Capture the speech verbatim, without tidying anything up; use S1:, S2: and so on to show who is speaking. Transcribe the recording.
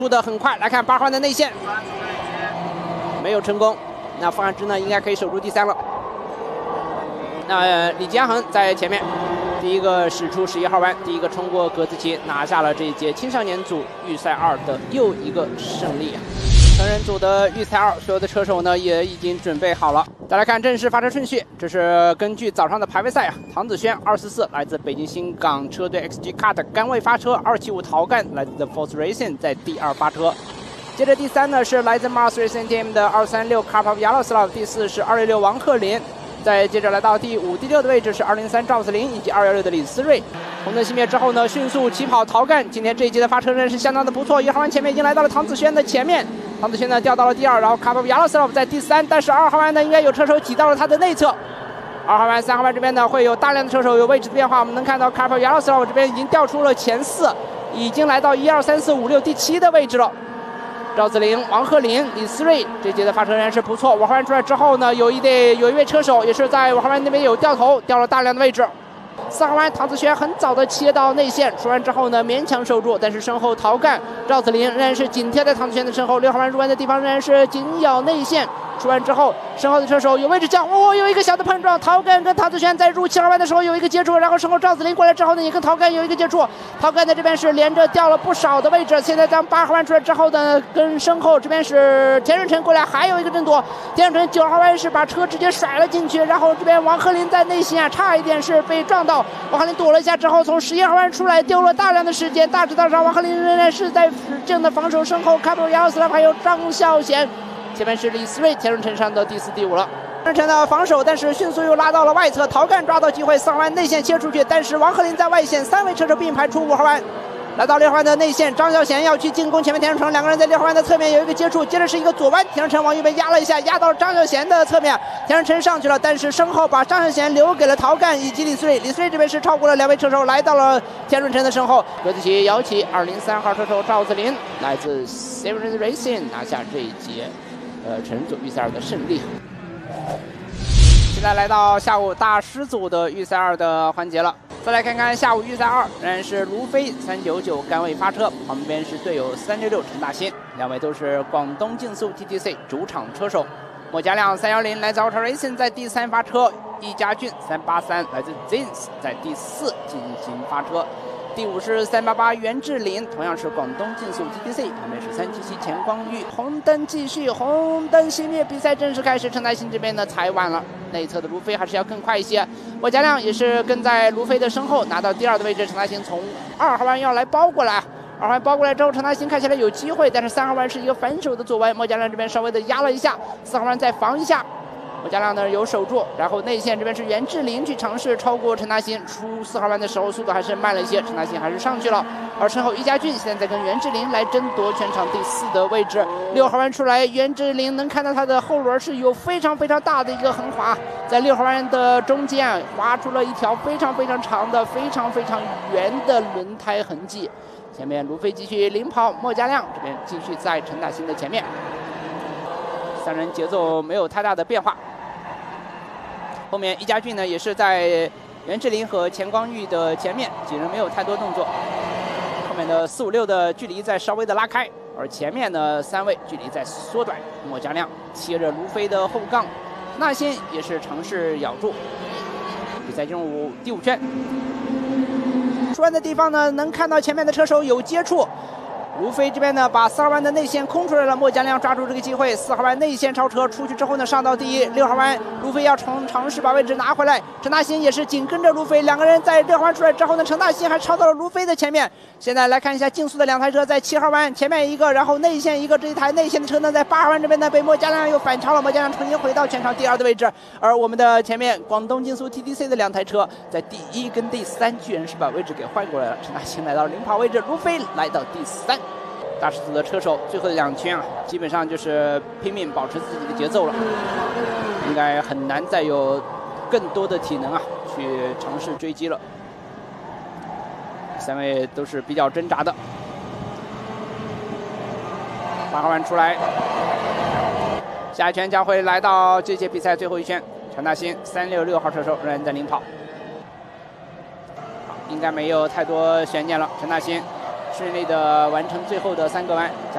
S1: 出的很快，来看八号弯的内线，没有成功。那傅汉芝呢，应该可以守住第三了。那、呃、李佳恒在前面，第一个驶出十一号弯，第一个冲过格子旗，拿下了这一届青少年组预赛二的又一个胜利。成人组的预赛二，所有的车手呢也已经准备好了。再来看正式发车顺序，这是根据早上的排位赛啊，唐子轩二四四来自北京新港车队 X G Car 的杆位发车，二七五陶干来自 The Force Racing 在第二发车。接着第三呢是来自 Mars Racing Team 的二三六 Karpov Yaroslav， 第四是二六六王鹤林。再接着来到第五、第六的位置是二零三赵子林以及二一六的李思睿。红灯熄灭之后呢，迅速起跑陶干，今天这一届的发车仍是相当的不错。一号弯前面已经来到了唐子轩的前面，唐子轩呢掉到了第二，然后卡帕亚洛斯洛夫在第三，但是二号弯呢应该有车手挤到了他的内侧。二号弯、三号弯这边呢会有大量的车手有位置的变化，我们能看到卡帕亚洛斯洛夫这边已经掉出了前四，已经来到一二三四五六第七的位置了。赵子林、王鹤林、李思睿这节的发车仍然是不错。五号弯出来之后呢，有一队有一位车手也是在五号弯那边有掉头，掉了大量的位置。四号弯唐子轩很早的切到内线，出弯之后呢勉强守住，但是身后陶干、赵子林仍然是紧贴在唐子轩的身后。六号弯入弯的地方仍然是紧咬内线。出弯之后，身后的车手有位置降，哦，有一个小的碰撞。陶干跟唐子轩在入七号弯的时候有一个接触，然后身后赵子林过来之后呢，也跟陶干有一个接触。陶干在这边是连着掉了不少的位置。现在当八号弯出来之后呢，跟身后这边是田润成过来还有一个争夺。田润成九号弯是把车直接甩了进去，然后这边王鹤林在内线啊，差一点是被撞到。王鹤林躲了一下之后，从十一号弯出来，丢了大量的时间。大直道上，王鹤林仍然是在使劲的防守身后卡布亚斯拉还有张孝贤。前面是李思睿、田润成上的第四、第五了。田润成的防守，但是迅速又拉到了外侧，陶干抓到机会，四号弯内线切出去，但是王鹤林在外线，三位车手并排出五号弯。来到六号弯的内线，张孝贤要去进攻前面田润成，两个人在六号弯的侧面有一个接触，接着是一个左弯，田润成往右边压了一下，压到张孝贤的侧面，田润成上去了，但是身后把张孝贤留给了陶干以及李思睿，李思睿这边是超过了两位车手，来到了田润成的身后，格子旗摇起，二零三号车手赵子林来自 Seven Racing 拿下这一节呃成人组预赛二的胜利。现在来到下午大师组的预赛二的环节了。再来看看下午预赛二，仍然是卢飞三九九杆位发车，旁边是队友三六六陈大新，两位都是广东竞速 T T C 主场车手。莫家亮三一零来自 Ultra Racing 在第三发车，易家俊三八三来自 Zins 在第四进行发车。第五是三八八袁志林，同样是广东竞速 T T C， 旁边是三七七钱光裕。红灯继续，红灯熄灭，比赛正式开始。陈大新这边呢踩晚了，内侧的卢飞还是要更快一些。莫家亮也是跟在卢飞的身后，拿到第二的位置。陈大新从二号弯要来包过来，二号弯包过来之后，陈大新看起来有机会，但是三号弯是一个反手的左弯，莫家亮这边稍微的压了一下，四号弯再防一下。莫家亮呢有守住，然后内线这边是袁志林去尝试超过陈大新，出四号弯的时候速度还是慢了一些，陈大新还是上去了。而身后易家俊现在在跟袁志林来争夺全场第四的位置。六号弯出来，袁志林能看到他的后轮是有非常非常大的一个横滑，在六号弯的中间划出了一条非常非常长的、非常非常圆的轮胎痕迹。前面卢飞继续领跑，莫家亮这边继续在陈大新的前面，三人节奏没有太大的变化。后面易家俊呢也是在袁志林和钱光裕的前面，几人没有太多动作。后面的四五六的距离在稍微的拉开，而前面的三位距离在缩短。莫家亮贴着卢飞的后杠，那先也是尝试咬住。比赛进入第五圈，出弯的地方呢能看到前面的车手有接触。卢飞这边呢，把四号弯的内线空出来了，莫家亮抓住这个机会，四号弯内线超车出去之后呢，上到第一。六号弯，卢飞要尝尝试把位置拿回来，陈大新也是紧跟着卢飞，两个人在六号弯出来之后呢，陈大新还超到了卢飞的前面。现在来看一下竞速的两台车，在七号弯前面一个，然后内线一个，这一台内线的车呢，在八号弯这边呢被莫家亮又反超了，莫家亮重新回到全场第二的位置。而我们的前面广东竞速 T T C 的两台车，在第一跟第三居然是把位置给换过来了，陈大新来到领跑位置，卢飞来到第三。大师组的车手最后的两圈啊，基本上就是拼命保持自己的节奏了，应该很难再有更多的体能啊去尝试追击了。三位都是比较挣扎的。八号弯出来，下一圈将会来到这届比赛最后一圈。陈大新三六六号车手仍然在领跑，应该没有太多悬念了。陈大新顺利的完成最后的三个弯。